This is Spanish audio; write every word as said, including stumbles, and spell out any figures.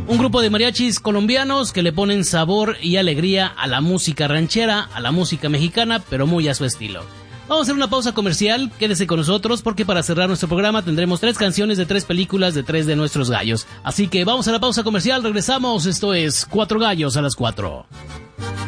Un grupo de mariachis colombianos que le ponen sabor y alegría a la música ranchera, a la música mexicana, pero muy a su estilo. Vamos a hacer una pausa comercial, quédese con nosotros porque para cerrar nuestro programa tendremos tres canciones de tres películas de tres de nuestros gallos. Así que vamos a la pausa comercial, regresamos, esto es Cuatro Gallos a las Cuatro.